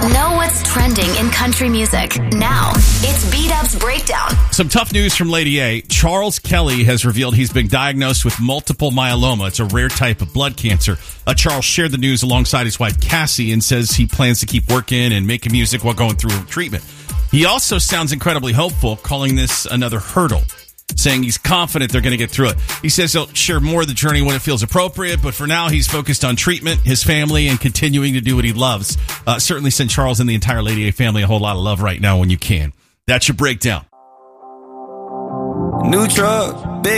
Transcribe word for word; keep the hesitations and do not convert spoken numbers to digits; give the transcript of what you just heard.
Know what's trending in country music. Now, it's B-Dub's Breakdown. Some tough news from Lady A. Charles Kelly has revealed he's been diagnosed with multiple myeloma. It's a rare type of blood cancer. Uh, Charles shared the news alongside his wife, Cassie, and says he plans to keep working and making music while going through treatment. He also sounds incredibly hopeful, calling this another hurdle, saying he's confident they're going to get through it. He says he'll share more of the journey when it feels appropriate, but for now he's focused on treatment, his family, and continuing to do what he loves. Uh, certainly send Charles and the entire Lady A family a whole lot of love right now when you can. That's your breakdown. New truck, big